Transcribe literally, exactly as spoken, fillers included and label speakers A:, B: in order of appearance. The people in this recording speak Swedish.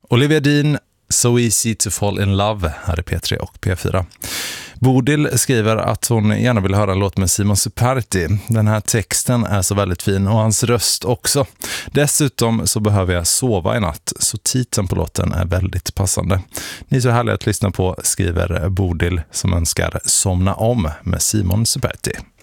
A: Olivia Dean, So Easy to Fall in Love, här är P tre och P fyra. Bodil skriver att hon gärna vill höra en låt med Simon Superti. Den här texten är så väldigt fin och hans röst också. Dessutom så behöver jag sova i natt, så titeln på låten är väldigt passande. Ni är så härliga att lyssna på, skriver Bodil som önskar somna om med Simon Superti.